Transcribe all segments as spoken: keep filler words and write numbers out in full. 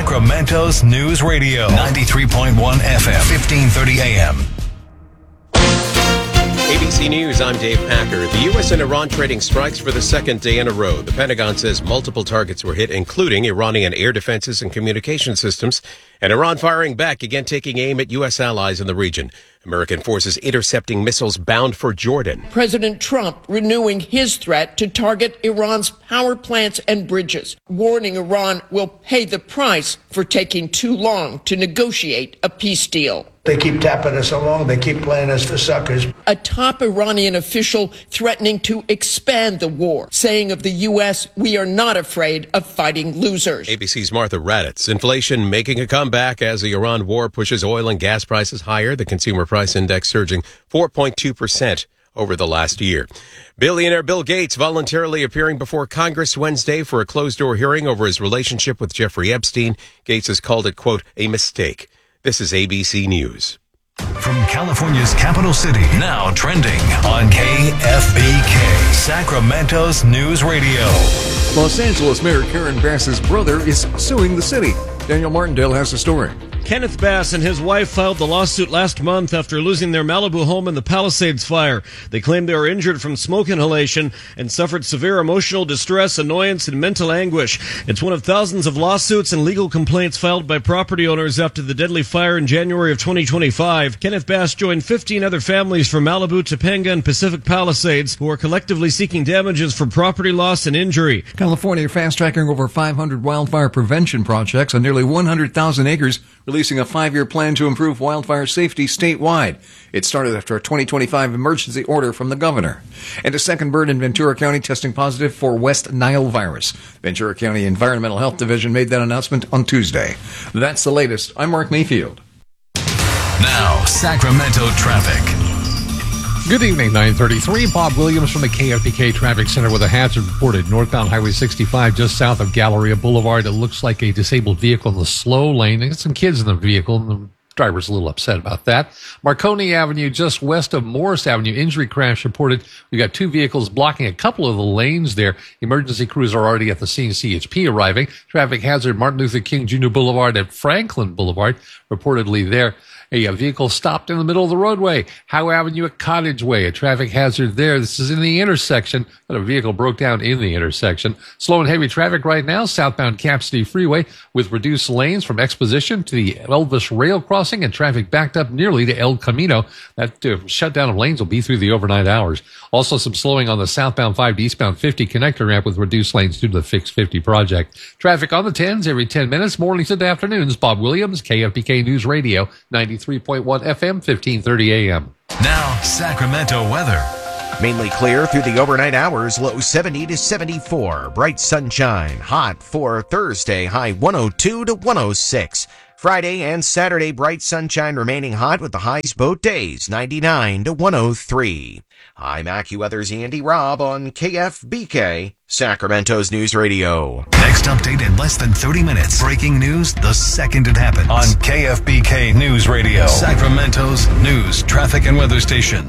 Sacramento's News Radio, ninety-three point one F M, fifteen thirty A M. A B C News, I'm Dave Packer. The U S and Iran trading strikes for the second day in a row. The Pentagon says multiple targets were hit, including Iranian air defenses and communication systems, and Iran firing back, again taking aim at U S allies in the region. American forces intercepting missiles bound for Jordan. President Trump renewing his threat to target Iran's power plants and bridges, warning Iran will pay the price for taking too long to negotiate a peace deal. They keep tapping us along. They keep playing us for suckers. A top Iranian official threatening to expand the war, saying of the U S, we are not afraid of fighting losers. A B C's Martha Raddatz. Inflation making a comeback as the Iran war pushes oil and gas prices higher. The consumer price index surging four point two percent over the last year. Billionaire Bill Gates voluntarily appearing before Congress Wednesday for a closed-door hearing over his relationship with Jeffrey Epstein. Gates has called it, quote, a mistake. This is A B C News. From California's capital city, now trending on K F B K, Sacramento's News Radio. Los Angeles Mayor Karen Bass's brother is suing the city. Daniel Martindale has the story. Kenneth Bass and his wife filed the lawsuit last month after losing their Malibu home in the Palisades fire. They claimed they were injured from smoke inhalation and suffered severe emotional distress, annoyance, and mental anguish. It's one of thousands of lawsuits and legal complaints filed by property owners after the deadly fire in January of twenty twenty-five. Kenneth Bass joined fifteen other families from Malibu, Topanga, and Pacific Palisades who are collectively seeking damages for property loss and injury. California fast-tracking over five hundred wildfire prevention projects on nearly one hundred thousand acres, releasing a five-year plan to improve wildfire safety statewide. It started after a twenty twenty-five emergency order from the governor. And a second bird in Ventura County testing positive for West Nile virus. Ventura County Environmental Health Division made that announcement on Tuesday. That's the latest. I'm Mark Mayfield. Now, Sacramento traffic. Good evening, nine thirty-three. Bob Williams from the K F B K Traffic Center with a hazard reported northbound Highway sixty-five just south of Galleria Boulevard. It looks like a disabled vehicle in the slow lane. There's some kids in the vehicle, and the driver's a little upset about that. Marconi Avenue just west of Morris Avenue. Injury crash reported. We got two vehicles blocking a couple of the lanes there. Emergency crews are already at the scene. C H P arriving. Traffic hazard Martin Luther King Junior Boulevard at Franklin Boulevard. Reportedly there. A, a vehicle stopped in the middle of the roadway. Howe Avenue at Cottage Way, a traffic hazard there. This is in the intersection, but a vehicle broke down in the intersection. Slow and heavy traffic right now, southbound Cap City Freeway with reduced lanes from Exposition to the Elvis Rail Crossing and traffic backed up nearly to El Camino. That uh, shutdown of lanes will be through the overnight hours. Also some slowing on the southbound five to eastbound fifty connector ramp with reduced lanes due to the Fix fifty project. Traffic on the tens every ten minutes, mornings and afternoons. Bob Williams, K F B K News Radio, ninety-three point one F M, fifteen thirty A M. Now, Sacramento weather. Mainly clear through the overnight hours, low seventy to seventy-four. Bright sunshine, hot for Thursday, high one oh two to one oh six. Friday and Saturday, bright sunshine remaining hot with the highs both days, ninety-nine to one oh three. I'm AccuWeather's Andy Robb on K F B K, Sacramento's News Radio. Next update in less than thirty minutes. Breaking news the second it happens. On K F B K News Radio, Sacramento's news, traffic, and weather station.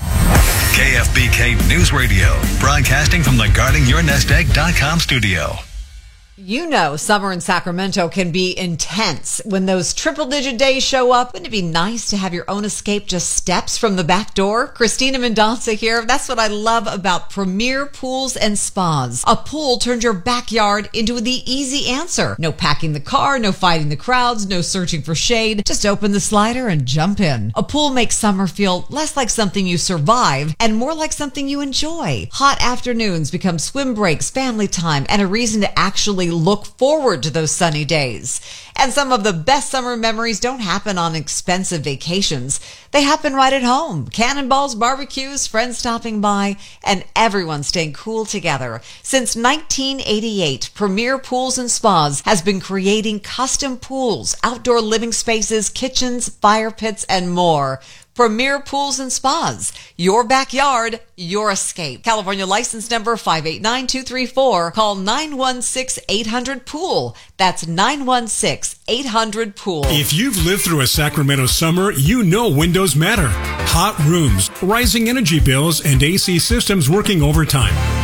K F B K News Radio, broadcasting from the guarding your nest egg dot com studio. You know summer in Sacramento can be intense. When those triple-digit days show up, wouldn't it be nice to have your own escape just steps from the back door? Christina Mendonca here. That's what I love about Premier Pools and Spas. A pool turns your backyard into the easy answer. No packing the car, no fighting the crowds, no searching for shade. Just open the slider and jump in. A pool makes summer feel less like something you survive and more like something you enjoy. Hot afternoons become swim breaks, family time, and a reason to actually look forward to those sunny days. And some of the best summer memories don't happen on expensive vacations. They happen right at home. Cannonballs, barbecues, friends stopping by, and everyone staying cool together. Since nineteen eighty-eight, Premier Pools and Spas has been creating custom pools, outdoor living spaces, kitchens, fire pits, and more. Premier Pools and Spas. Your backyard, your escape. California license number five eight nine two three four. Call nine one six, eight hundred, pool. That's nine one six, eight hundred, pool. If you've lived through a Sacramento summer, you know windows matter. Hot rooms, rising energy bills, and A C systems working overtime.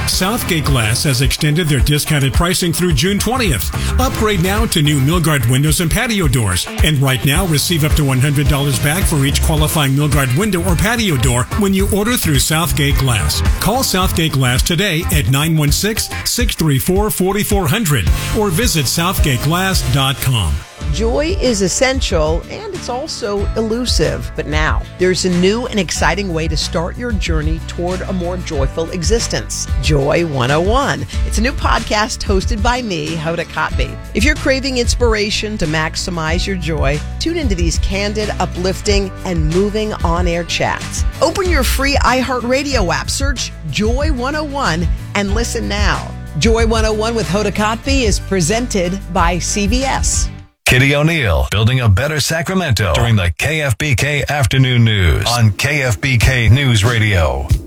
Southgate Glass has extended their discounted pricing through June twentieth. Upgrade now to new Milgard windows and patio doors. And right now, receive up to one hundred dollars back for each qualifying Milgard window or patio door when you order through Southgate Glass. Call Southgate Glass today at nine one six, six three four, four four zero zero or visit southgate glass dot com. Joy is essential and it's also elusive. But now, there's a new and exciting way to start your journey toward a more joyful existence. Joy one oh one. It's a new podcast hosted by me, Hoda Kotb. If you're craving inspiration to maximize your joy, tune into these candid, uplifting, and moving on-air chats. Open your free iHeartRadio app, search Joy one oh one, and listen now. Joy one oh one with Hoda Kotb is presented by C V S. Kitty O'Neill, building a better Sacramento during the K F B K Afternoon News on K F B K News Radio.